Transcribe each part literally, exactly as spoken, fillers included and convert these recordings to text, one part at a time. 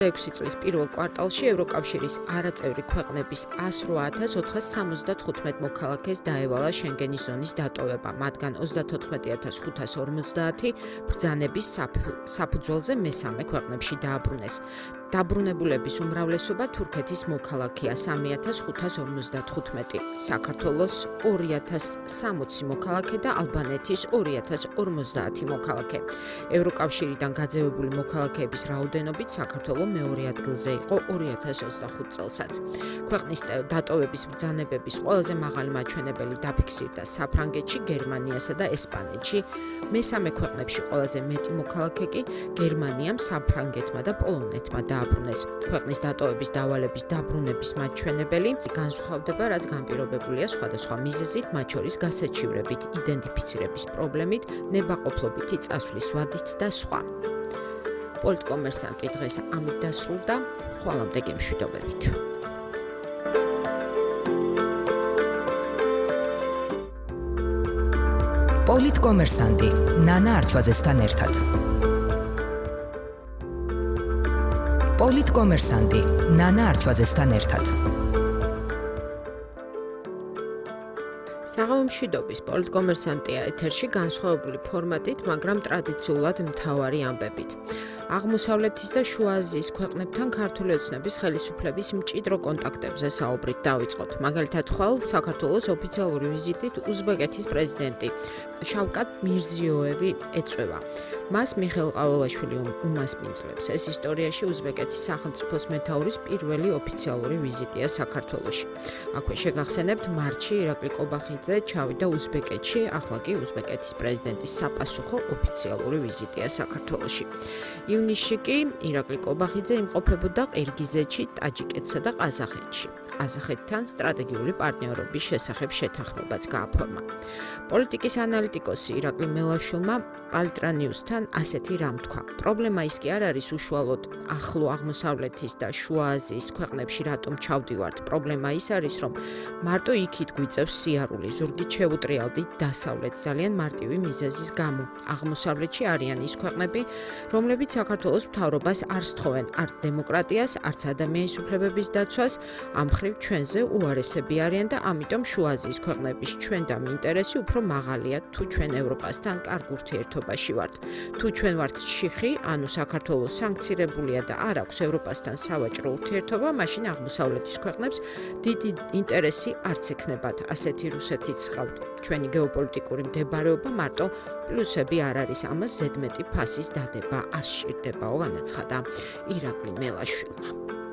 ექვსი წლის პირველ კვარტალში ევროკავშირის არაწევრი ქვეყნების ას რვა ათას ოთხას სამოცდათხუთმეტ მოქალაქეს დაევალა შენგენის ზონის დატოვება, მათგან ოცდათოთხმეტი ათას ხუთას ორმოცდაათი ბრძანების საფუძველზე მესამე ქვეყნებში დააბრუნეს. დაბრუნებულების უმრავლესობა თურქეთის მოქალაქეა სამი ათას ხუთას ორმოცდათხუთმეტი, საქართველოს ორი ათას სამოცი მოქალაქე და ალბანეთის ორი ათას ორმოცდაათი მოქალაქე. ევროკავშირიდან გაძევებული მოქალაქეების რაოდენობით საქართველო მეორე ადგილზე იყო ორი ათას ოცდახუთ წელსაც. ქვეყნის დატოვების ბრძანებების ყველაზე მაღალი მაჩვენებელი დაფიქსირდა საფრანგეთში, გერმანიასა და ესპანეთში. მესამე ქვეყნებში ყველაზე მეტი მოქალაქე კი გერმანიამ, საფრანგეთმა და პოლონეთმა დააბრუნეს. ქვეყნის დატოვების დავალების დაბრუნების მაჩვენებელი განსხვავდება, რაც განპირობებულია სხვადასხვა მიზეზით, მათ შორის გასაჩივრებით, იდენტიფიცირების პრობლემით, ნებაყოფლობითი წასვლის ვადით და სხვა. პოლიტკომერსანტი დღეს ამით დასრულდა, ხვალამდე გემშვიდობებით. პოლიტკომერსანტი ნანა არჩვაძესთან ერთად. პოლიტკომერსანტი ნანა არჩვაძესთან ერთად. საღამო მშვიდობის, პოლიტკომერსანტია ეთერში განსხვავებული ფორმატით, მაგრამ ტრადიციულად მთავარი ამბებით. აღმოსავლეთის და შუა აზიის ქვეყნებთან ქართული ოცნების ხელისუფლების მჭიდრო კონტაქტებზე საუბრით დავიწყოთ. მაგალითად, ხვალ საქართველოს ოფიციალური ვიზიტით უზბეკეთის პრეზიდენტი შავკატ მირზიოევი ეწვევა. მას მიხეილ ყაველაშვილი უმასპინძლებს. ეს ისტორიაში უზბეკეთის სახელმწიფოს მეთაურის პირველი ოფიციალური ვიზიტია საქართველოში. აქვე შეგახსენებთ, მარტში ირაკლი კობახიძე ჩავიდა უზბეკეთში, ახლა კი უზბეკეთის პრეზიდენტის საპასუხო ოფიციალური ვიზიტია საქართველოში. ივნისში კი ირაკლი კობახიძე იმყოფებოდა ყირგიზეთში, ტაჯიკეთსა და ყაზახეთში. ყაზახეთთან სტრატეგიული პარტნიორობის შესახებ შეთანხმებაც გააფორმა. პოლიტიკის ანალიტიკოსი ირაკლი მელაშვილმა პალტრა ნიუსთან ასეთი რამ თქვა. პრობლემა ის კი არ არის უშუალოდ ახლო აღმოსავლეთის და შუა აზიის ქვეყნებში რატომ ჩავდივართ. პრობლემა ის არის, რომ მარტო იქით გვიწევს სიარული, ზურგით შევუტრიალდით დასავლეთს ძალიან მარტივი მიზეზის გამო. აღმოსავლეთში არიან ის ქვეყნები, რომლებიც საქართველოს მთავრობას არ სთხოვენ არც დემოკრატიას, არც ადამიანის უფლებების დაცვას, ამ მხრივ ჩვენზე უარესები არიან და ამიტომ შუა აზიის ქვეყნების ჩვენდამ ინტერესი უფრო მაღალია, თუ ჩვენ ევროპასთან კარგ ურთიერთობაში ვართ. თუ ჩვენ ვართ შიხი, ანუ საქართველოს სანქცირებულია და არ აქვს ევროპასთან სავაჭრო ურთიერთობა, მაშინ აღმოსავლეთის ქვეყნებს დიდი ინტერესი არც ექნებათ. ასეთი რუსეთიც ხავთ. ჩვენი გეოპოლიტიკური მდებარეობა მარტო პლუსები არ არის, ამას ზედმეტი ფასის დადება არ სჭირდებაო, განაცხადა ირაკლი მელაშვილმა.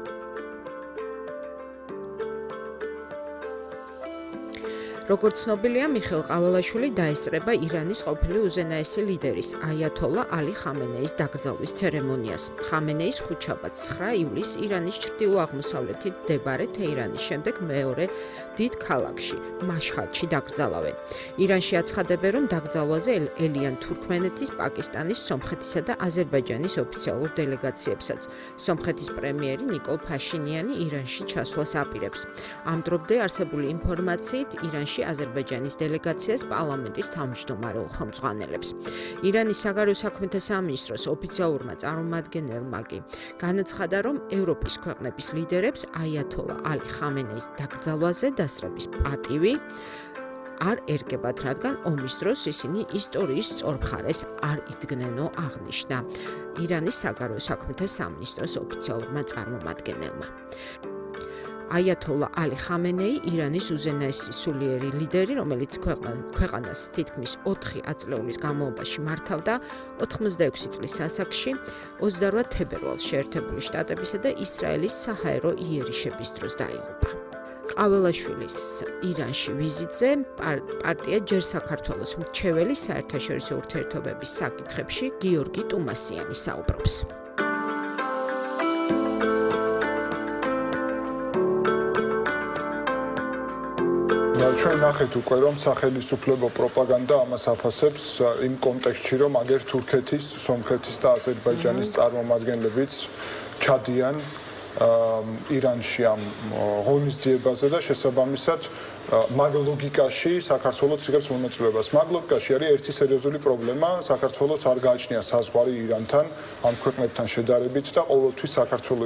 როგორც ცნობილია, მიხეილ ყაველაშვილი დაესწრება ირანის ყოფილი უზენაესი ლიდერის, აიათოლა ალი ხამენეის დაკრძალვის ცერემონიას. ხამენეის ხუთშაბათ ცხრა ივლისს ირანის ჩრდილო-აღმოსავლეთით მდებარე თეირანის შემდეგ მეორე დიდ ქალაქში, მაშჰადში დაკრძალავენ. ირანში აცხადებენ, რომ დაკრძალვაზე ელიან თურქმენეთის, პაკისტანის, სომხეთისა და აზერბაიჯანის ოფიციალურ დელეგაციებსაც. სომხეთის პრემიერი ნიკოლ ფაშინიანი ირანში ჩასვლას აპირებს. ამ დრომდე არსებული ინფორმაციით, ირანში აზერბაიჯანის დელეგაციას პარლამენტის თავმჯდომარე უხელმძღვანელებს. ირანის საგარეო საქმეთა სამინისტროს ოფიციალურმა წარმომადგენელმა კი განაცხადა, რომ ევროპის ქვეყნების ლიდერებს აიათოლა ალი ხამენეის დაკრძალვაზე დასწრების პატივი არ ერგებათ, რადგან ომის დროს ისინი ისტორიის სწორ მხარეს არ იდგნენო, აღნიშნა ირანის საგარეო საქმეთა სამინისტროს ოფიციალურმა წარმომადგენელმა. აიათოლა ალი ხამენეი ირანის უზენაესი სულიერი ლიდერი, რომელიც ქვეყანას თითქმის ოთხი ათწლეულის განმავლობაში მართავდა, ოთხმოცდაექვსი წლის ასაკში, ოცდარვა თებერვალს შეერთებული შტატებისა და ისრაელის საჰაერო იერიშების დროს დაიღუპა. ყაველაშვილის ირანში ვიზიტზე პარტია ჯერ საქართველოს მრჩეველი საერთაშორისო ურთიერთობების საკითხებში გიორგი ტუმასიანი საუბრობს. ჩვენ ნახეთ უკვე, რომ სახელმწიფო პროპაგანდა ამას აფასებს იმ კონტექსტში, რომ აგერ თურქეთის, სომხეთის და აზერბაიჯანის წარმომადგენლებიც ჩადიან ირანში ამ ღონისძიებაზე და შესაბამისად მაგ ლოგიკაში საქართველოს იღებს მონაწილეობას. მაგ ლოგიკაში არის ერთი სერიოზული პრობლემა, საქართველოს არ გააჩნია საზღვარი ირანთან, ამ ქვეყნებთან შედარებით და ყოველთვის საქართველოს